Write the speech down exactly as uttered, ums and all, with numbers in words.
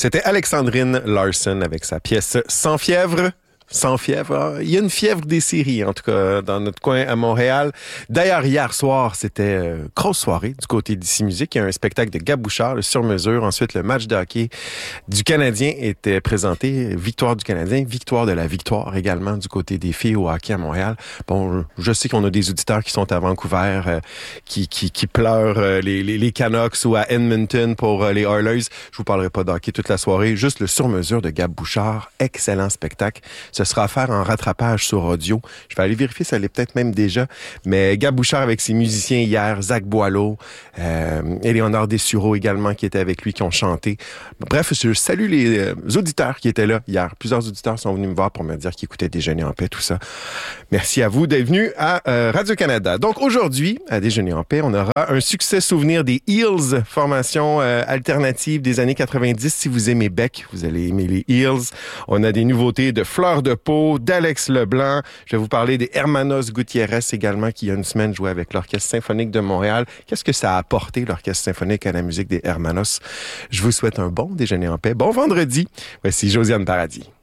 C'était Alexandrine Larson avec sa pièce « Sans fièvre ». Sans fièvre. Il y a une fièvre des séries, en tout cas, dans notre coin à Montréal. D'ailleurs, hier soir, c'était euh, grosse soirée du côté d'Ici Musique. Il y a un spectacle de Gab Bouchard, le sur-mesure. Ensuite, le match de hockey du Canadien était présenté. Victoire du Canadien, victoire de la victoire également du côté des filles au hockey à Montréal. Bon, je sais qu'on a des auditeurs qui sont à Vancouver, euh, qui, qui, qui pleurent euh, les, les, les Canucks ou à Edmonton pour euh, les Oilers. Je vous parlerai pas de hockey toute la soirée. Juste le sur-mesure de Gab Bouchard. Excellent spectacle. Ce sera à faire en rattrapage sur audio. Je vais aller vérifier, ça l'est peut-être même déjà. Mais Gab Bouchard avec ses musiciens hier, Zach Boileau, euh, Éléonore Dessureau également qui était avec lui, qui ont chanté. Bref, je salue les euh, auditeurs qui étaient là hier. Plusieurs auditeurs sont venus me voir pour me dire qu'ils écoutaient Déjeuner en paix, tout ça. Merci à vous d'être venus à euh, Radio-Canada. Donc aujourd'hui, à Déjeuner en paix, on aura un succès souvenir des Eels, formation euh, alternative des années quatre-vingt-dix. Si vous aimez Beck, vous allez aimer les Eels. On a des nouveautés de Fleur de Peau, d'Alex Leblanc. Je vais vous parler des Hermanos Gutiérrez également, qui il y a une semaine jouait avec l'Orchestre symphonique de Montréal. Qu'est-ce que ça a apporté, l'Orchestre symphonique, à la musique des Hermanos? Je vous souhaite un bon déjeuner en paix. Bon vendredi. Voici Josiane Paradis.